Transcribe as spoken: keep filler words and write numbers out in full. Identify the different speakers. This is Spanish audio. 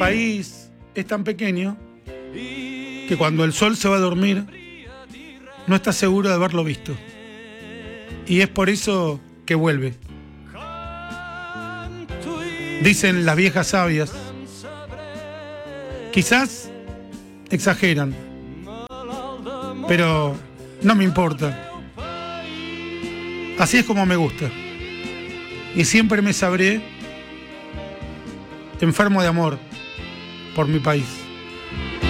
Speaker 1: país es tan pequeño que cuando el sol se va a dormir no está seguro de haberlo visto. Y es por eso que vuelve. Dicen las viejas sabias, quizás exageran, pero no me importa. Así es como me gusta. Y siempre me sabré enfermo de amor por mi país.